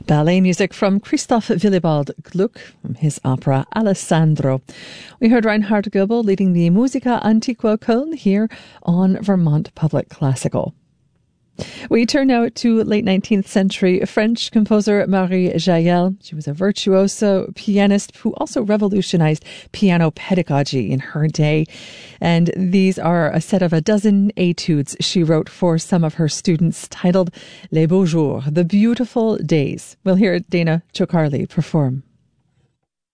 Ballet music from Christoph Willibald Gluck from his opera Alessandro. We heard Reinhard Goebel leading the Musica Antiqua Köln here on Vermont Public Classical. We turn now to late 19th century French composer Marie Jaël. She was a virtuoso pianist who also revolutionized piano pedagogy in her day. And these are a set of a dozen etudes she wrote for some of her students titled Les Beaux Jours, The Beautiful Days. We'll hear Dana Chokarli perform.